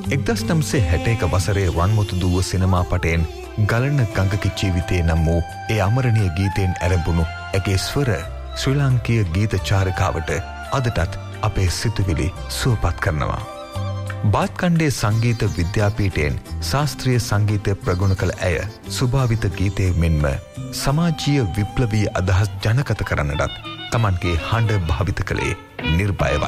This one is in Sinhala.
1961 වසරේ රන්මුතු දුව සිනමා පටයෙන් ගලන ගඟක ජීවිතේ නම් වූ ඒ අමරණීය ගීතයෙන් ඇරඹුණු ඇගේ ස්වර ශ්‍රී ලාංකීය ගීත චාරිකාවට අදටත් අපේ සිතුවිලි සුවපත් කරනවා. බාත්කණ්ඩේ සංගීත විද්‍යාපීඨයෙන් ශාස්ත්‍රීය සංගීතය ප්‍රගුණ කළ ඇය සුභාවිත ගීතයේ මෙන්ම සමාජීය විප්ලවීය අදහස් ජනගත කරන්නටත් තමන්ගේ හඬ භාවිත කළේ නිර්භයව.